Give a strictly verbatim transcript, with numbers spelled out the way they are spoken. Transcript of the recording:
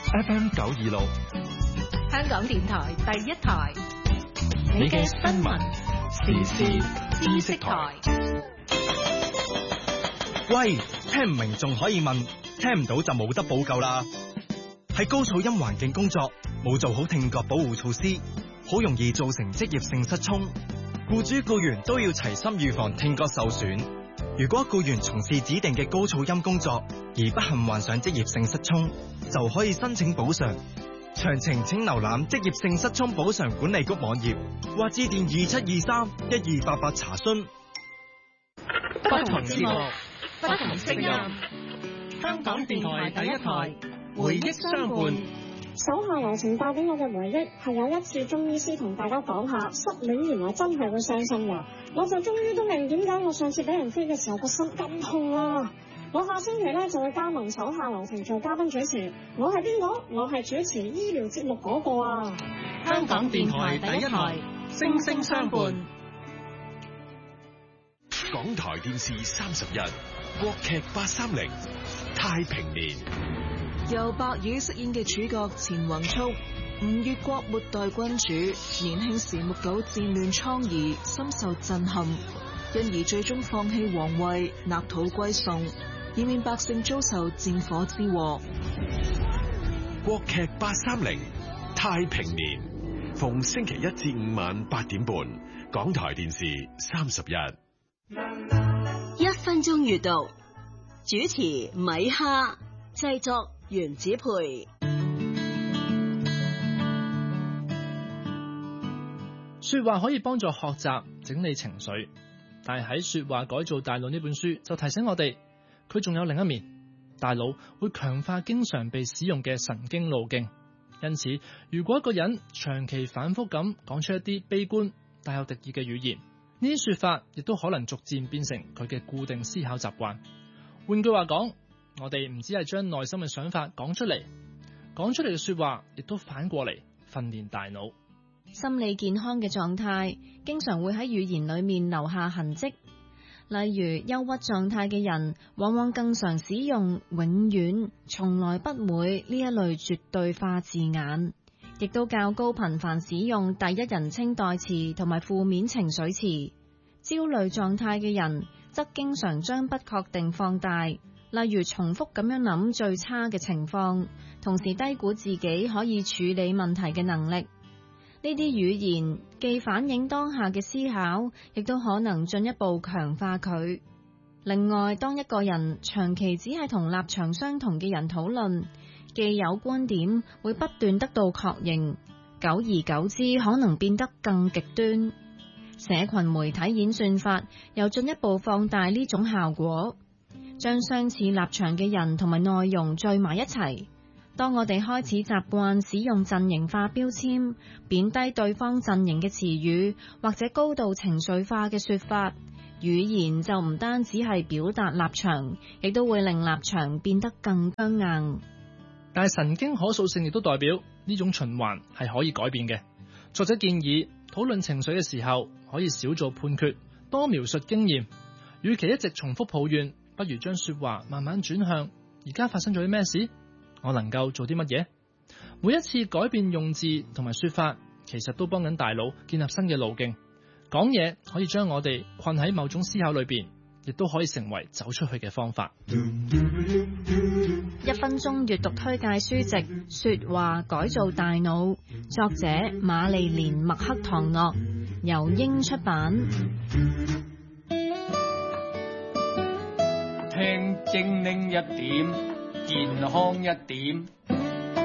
F M 九二六， 香港電台第一台， 你嘅新聞時事知識台。 喂，聽唔明仲可以問，聽唔到就冇得補救啦。喺高噪音環境工作，冇做好聽覺保護措施，好容易造成職業性失聰。僱主僱員都要齊心預防聽覺受損。如果僱員從事指定嘅高噪音工作，而不幸患上職業性失聰，就可以申請補償。詳情請瀏覽職業性失聰補償管理局網頁，或致電二七二三一二八八查詢。 不同節目，不同聲音，香港電台第一台，回憶相伴。 手下留情帶俾我嘅回憶係有一次中醫師同大家講下失戀原來真係會傷心嘅，我就終於都明點解我上次俾人飛嘅時候個心咁痛啦。我下星期咧就會加盟手下留情做嘉賓主持，我係邊個？我係主持醫療節目嗰個啊！ 香港電台第一台，聲聲相伴。 港台電視三十一，國劇八三零，太平年。 由白宇飾演嘅主角錢宏速，吳越國末代君主，年輕時目睹戰亂瘡痍，深受震撼，因而最終放棄皇位，納土歸宋，以免百姓遭受戰火之禍。 國劇八三零，太平年，逢星期一至五晚八點半，港台電視三十一。 一分鐘閱讀，主持米哈，製作原子培。 說話可以幫助學習整理情緒，但係喺說話改造大腦呢本書就提醒我哋，佢仲有另一面，大腦會強化經常被使用嘅神經路徑。因此，如果一個人長期反覆咁講出一啲悲觀帶有敵意嘅語言，呢啲說法亦都可能逐漸變成佢嘅固定思考習慣。換句話講，我哋唔只係將內心嘅想法講出嚟，講出嚟嘅說話亦都反過嚟訓練大腦。 心理健康嘅狀態經常會喺語言裏面留下痕跡，例如憂鬱狀態嘅人往往更常使用永遠、從來不會呢一類絕對化字眼，亦都較高頻繁使用第一人稱代詞同埋負面情緒詞。焦慮狀態嘅人則經常將不確定放大，例如重複咁樣諗最差嘅情況，同時低估自己可以處理問題嘅能力。呢啲語言既反映當下嘅思考，亦都可能進一步強化佢。另外，當一個人長期只係同立場相同嘅人討論，既有觀點會不斷得到確認，久而久之可能變得更極端。社群媒體演算法又進一步放大呢種效果，將相似立場嘅人同埋內容聚埋一齊。當我哋開始習慣使用陣營化標籤，貶低對方陣營嘅詞語，或者高度情緒化嘅說法，語言就唔單止係表達立場，亦都會令立場變得更僵硬。 但係神經可塑性亦都代表呢種循環係可以改變嘅。作者建議討論情緒嘅時候，可以少做判決，多描述經驗。與其一直重複抱怨，不如將說話慢慢轉向而家發生咗啲咩事，我能夠做啲乜嘢？每一次改變用字同埋說法，其實都幫緊大腦建立新嘅路徑。講嘢可以將我哋困喺某種思考裏邊，亦都可以成為走出去嘅方法。 一分鐘閱讀推介書籍《說話改造大腦》，作者瑪麗蓮麥克唐諾，由英出版。 聽精靈一點，健康一點。